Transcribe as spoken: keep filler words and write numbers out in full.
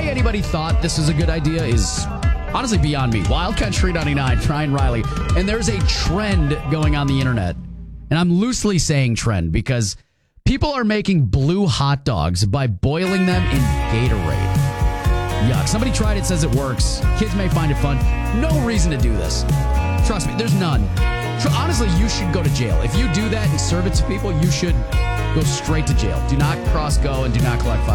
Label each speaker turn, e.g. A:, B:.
A: anybody thought this was a good idea is honestly beyond me. Wild Country ninety-nine, Brian Riley. And there's a trend going on the internet. And I'm loosely saying trend because people are making blue hot dogs by boiling them in Gatorade. Yuck. Somebody tried it, says it works. Kids may find it fun. No reason to do this. Trust me, there's none. Honestly, you should go to jail. If you do that and serve it to people, you should go straight to jail. Do not cross go and do not collect five